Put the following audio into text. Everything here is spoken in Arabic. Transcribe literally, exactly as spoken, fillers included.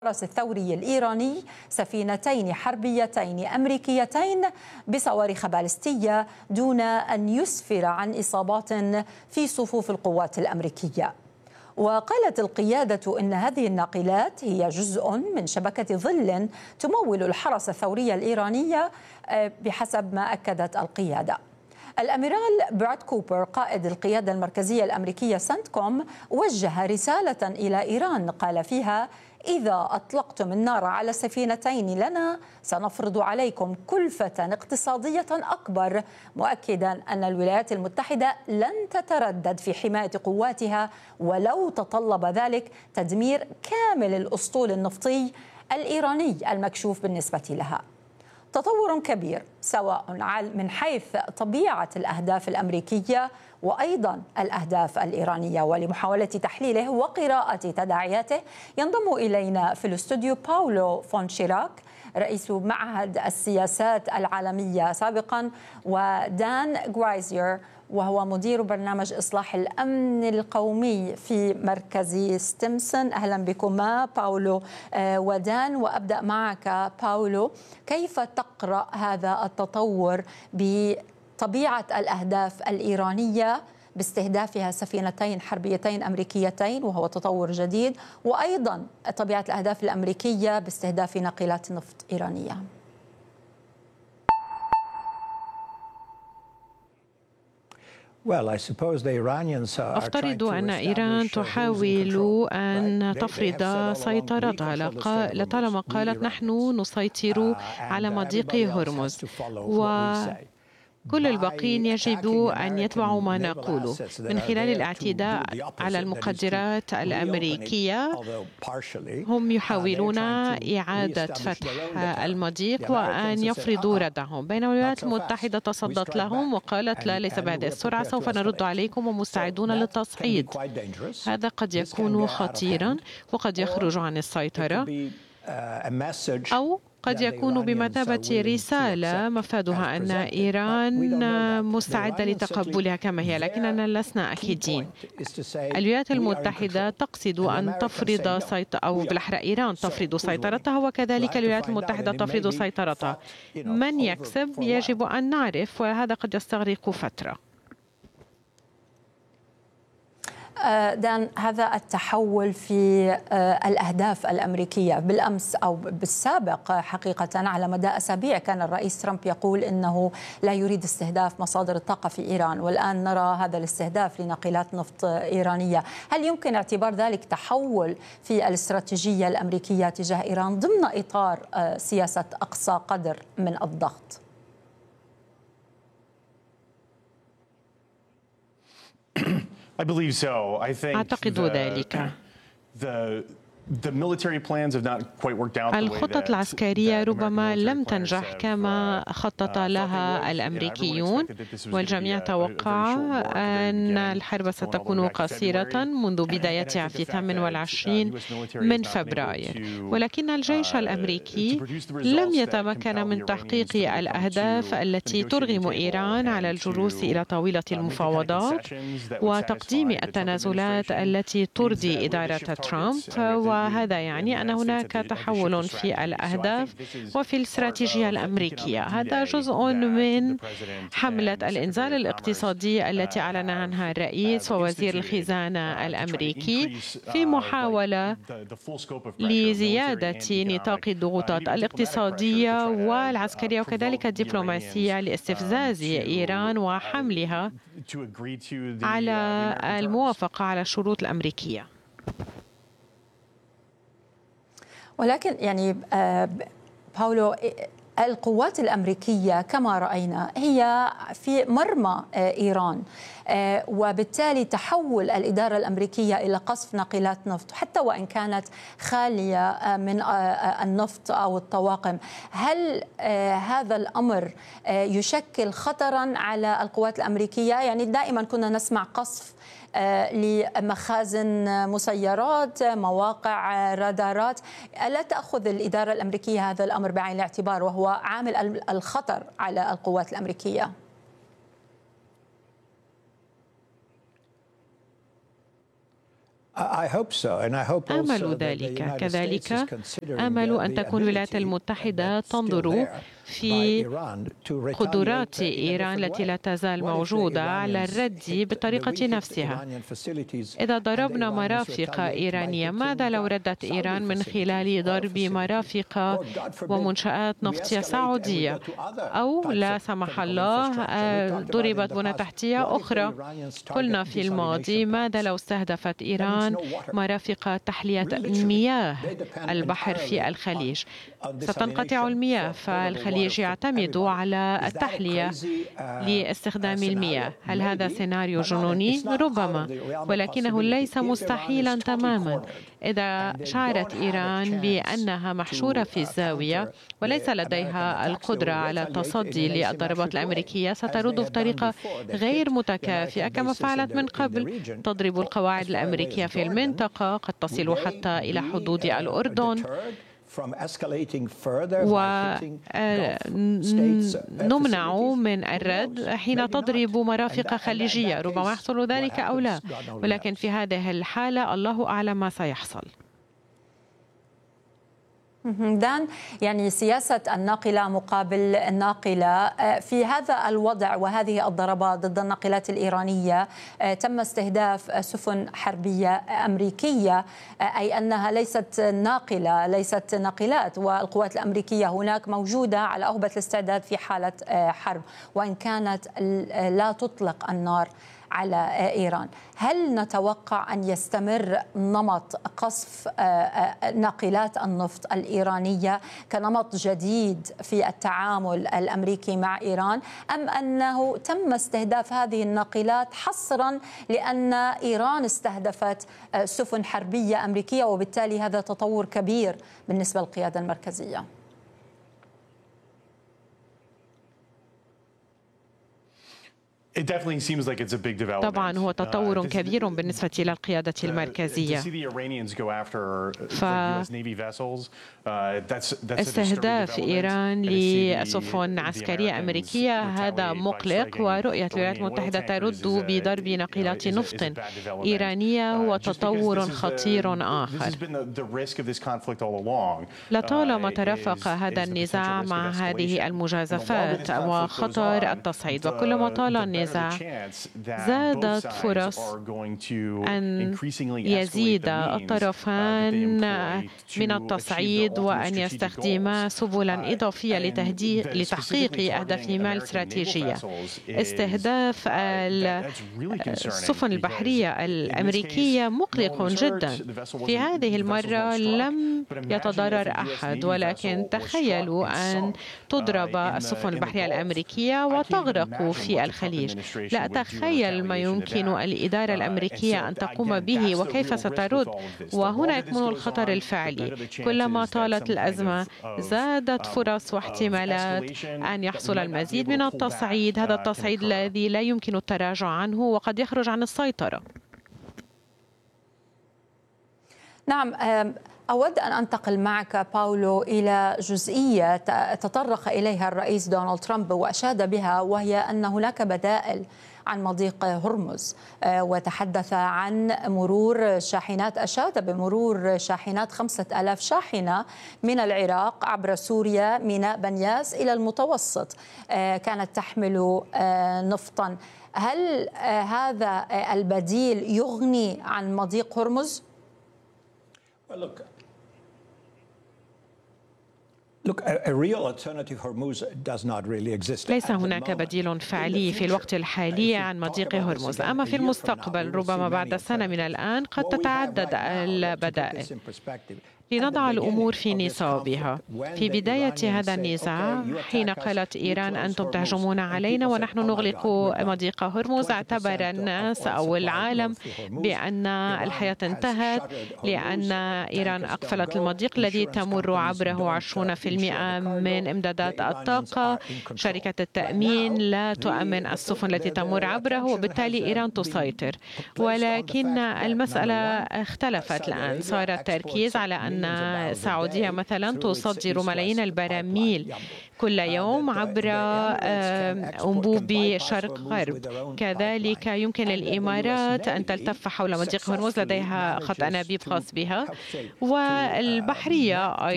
الحرس الثوري الإيراني سفينتين حربيتين أمريكيتين بصواريخ باليستية دون أن يسفر عن إصابات في صفوف القوات الأمريكية. وقالت القيادة إن هذه الناقلات هي جزء من شبكة ظل تمول الحرس الثوري الإيراني بحسب ما أكدت القيادة. الأميرال براد كوبر قائد القيادة المركزية الأمريكية سنتكوم وجه رسالة إلى إيران قال فيها: إذا أطلقتم النار على السفينتين لنا سنفرض عليكم كلفة اقتصادية أكبر، مؤكدا أن الولايات المتحدة لن تتردد في حماية قواتها ولو تطلب ذلك تدمير كامل الأسطول النفطي الإيراني المكشوف بالنسبة لها. تطور كبير سواء من حيث طبيعة الأهداف الأمريكية وأيضا الأهداف الإيرانية. ولمحاولة تحليله وقراءة تداعياته ينضم إلينا في الاستوديو باولو فون شيراك رئيس معهد السياسات العالمية سابقا، ودان غرايزير وهو مدير برنامج إصلاح الأمن القومي في مركز ستيمسون. أهلا بكما باولو ودان، وأبدأ معك باولو. كيف تقرأ هذا التطور بطبيعة الأهداف الإيرانية باستهدافها سفينتين حربيتين أمريكيتين وهو تطور جديد، وأيضا طبيعة الأهداف الأمريكية باستهداف ناقلات نفط إيرانية؟ أفترض أن إيران تحاول أن تفرض سيطرتها لطالما قالت نحن نسيطر على مضيق هرمز، وكل الباقين يجب أن يتبعوا ما نقوله من خلال الاعتداء على المقدرات الأمريكية. هم يحاولون إعادة فتح المضيق وأن يفرضوا ردهم، بينما الولايات المتحدة تصدت لهم وقالت لا، ليس بهذه السرعة، سوف نرد عليكم ومستعدون للتصعيد. هذا قد يكون خطيرا وقد يخرج عن السيطرة، أو قد يكون بمثابة رسالة مفادها أن إيران مستعدة لتقبلها كما هي، لكننا لسنا أكيدين. الولايات المتحدة تقصد أن تفرض سيطرة، أو بالأحرى إيران تفرض سيطرتها وكذلك الولايات المتحدة تفرض سيطرتها. من يكسب يجب أن نعرف، وهذا قد يستغرق فترة. دان، هذا التحول في الأهداف الأمريكية بالأمس أو بالسابق حقيقة على مدى أسابيع كان الرئيس ترامب يقول إنه لا يريد استهداف مصادر الطاقة في إيران، والآن نرى هذا الاستهداف لناقلات نفط إيرانية. هل يمكن اعتبار ذلك تحول في الاستراتيجية الأمريكية تجاه إيران ضمن إطار سياسة أقصى قدر من الضغط؟ أعتقد ذلك. الخطط العسكرية ربما لم تنجح كما خطط لها الأمريكيون، والجميع توقع أن الحرب ستكون قصيرة منذ بدايتها في الثامن والعشرين من فبراير، ولكن الجيش الأمريكي لم يتمكن من تحقيق الأهداف التي ترغم إيران على الجلوس إلى طاولة المفاوضات وتقديم التنازلات التي ترضي إدارة ترامب. وهذا يعني أن هناك تحول في الأهداف وفي الاستراتيجية الأمريكية. هذا جزء من حملة الإنزال الاقتصادي التي أعلن عنها الرئيس ووزير الخزانة الأمريكي في محاولة لزيادة نطاق الضغوطات الاقتصادية والعسكرية وكذلك الدبلوماسية لاستفزاز إيران وحملها على الموافقة على الشروط الأمريكية. ولكن يعني باولو، القوات الأمريكية كما رأينا هي في مرمى إيران، وبالتالي تحول الإدارة الأمريكية إلى قصف ناقلات نفط حتى وإن كانت خالية من النفط أو الطواقم، هل هذا الأمر يشكل خطرا على القوات الأمريكية؟ يعني دائما كنا نسمع قصف لمخازن مسيرات، مواقع رادارات. ألا تأخذ الإدارة الأمريكية هذا الأمر بعين الاعتبار وهو عامل الخطر على القوات الأمريكية؟ آمل ذلك. كذلك آمل أن تكون الولايات المتحدة تنظر في قدرات إيران التي لا تزال موجودة على الرد بطريقة نفسها. إذا ضربنا مرافق إيرانية، ماذا لو ردت إيران من خلال ضرب مرافق ومنشآت نفطية سعودية، أو لا سمح الله ضربت بنى تحتية أخرى؟ قلنا في الماضي ماذا لو استهدفت إيران مرافق تحلية مياه البحر في الخليج؟ ستنقطع المياه، فالخليج يعتمد على التحلية لاستخدام المياه. هل هذا سيناريو جنوني؟ ربما، ولكنه ليس مستحيلا تماما. إذا شعرت إيران بأنها محشورة في الزاوية وليس لديها القدرة على التصدي للضربات الأمريكية، سترد بطريقة غير متكافئة كما فعلت من قبل. تضرب القواعد الأمريكية في المنطقة، قد تصل حتى إلى حدود الأردن، ونمنع من الرد حين تضرب مرافق خليجية. ربما يحصل ذلك أو لا، ولكن في هذه الحالة الله أعلم ما سيحصل. دان، يعني سياسة الناقلة مقابل الناقلة في هذا الوضع وهذه الضربات ضد الناقلات الإيرانية، تم استهداف سفن حربية أمريكية، أي أنها ليست ناقلة ليست ناقلات، والقوات الأمريكية هناك موجودة على أهبة الاستعداد في حالة حرب، وإن كانت لا تطلق النار على إيران. هل نتوقع أن يستمر نمط قصف ناقلات النفط الإيرانية كنمط جديد في التعامل الأمريكي مع إيران، أم أنه تم استهداف هذه الناقلات حصرا لأن إيران استهدفت سفن حربية أمريكية، وبالتالي هذا تطور كبير بالنسبة للقيادة المركزية؟ طبعا هو تطور كبير بالنسبة إلى القيادة المركزية، فاستهداف إيران لسفن عسكرية أمريكية هذا مقلق، ورؤية الولايات المتحدة ترد بضرب ناقلات نفط إيرانية هو تطور خطير آخر. لطالما ترافق هذا النزاع مع هذه المجازفات وخطر التصعيد، وكلما طال النزاع زادت فرص أن يزيد الطرفان من التصعيد وأن يستخدما سبلا إضافية لتحقيق أهدافهما الاستراتيجية. استهداف السفن البحرية الأمريكية مقلق جدا. في هذه المرة لم يتضرر أحد، ولكن تخيلوا أن تضرب السفن البحرية الأمريكية وتغرق في الخليج. لا أتخيل ما يمكن الإدارة الأمريكية أن تقوم به وكيف سترد، وهنا يكمن الخطر الفعلي. كلما طالت الأزمة زادت فرص واحتمالات أن يحصل المزيد من التصعيد، هذا التصعيد الذي لا يمكن التراجع عنه وقد يخرج عن السيطرة. نعم، أود أن أنتقل معك باولو إلى جزئية تطرق إليها الرئيس دونالد ترامب وأشاد بها، وهي أن هناك بدائل عن مضيق هرمز، وتحدث عن مرور شاحنات، أشاد بمرور شاحنات خمسة آلاف شاحنة من العراق عبر سوريا ميناء بنياس إلى المتوسط، كانت تحمل نفطا. هل هذا البديل يغني عن مضيق هرمز؟ ليس هناك بديل فعلي في الوقت الحالي عن مضيق هرمز، أما في المستقبل ربما بعد سنة من الآن قد تتعدد البدائل. لنضع الأمور في نصابها، في بداية هذا النزاع حين قالت إيران أنتم تهجمون علينا ونحن نغلق مضيق هرمز، اعتبر الناس أو العالم بأن الحياة انتهت لأن إيران أقفلت المضيق الذي تمر عبره عشرين بالمئة من إمدادات الطاقة. شركة التأمين لا تؤمن السفن التي تمر عبره، وبالتالي إيران تسيطر. ولكن المسألة اختلفت الآن، صار التركيز على أن أن السعودية مثلا تصدر ملايين البراميل كل يوم عبر أنبوب شرق غرب. كذلك يمكن للإمارات أن تلتف حول مضيق هرمز، لديها خط أنابيب خاص بها، والبحرية